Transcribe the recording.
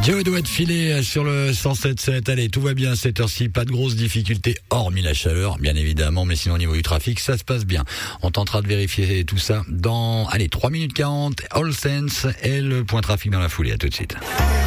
Joe doit filer sur le 107.7. Allez, tout va bien à cette heure-ci. Pas de grosses difficultés, hormis la chaleur, bien évidemment. Mais sinon, au niveau du trafic, ça se passe bien. On tentera de vérifier tout ça dans, 3 minutes 40. All Sense et le point trafic dans la foulée. À tout de suite.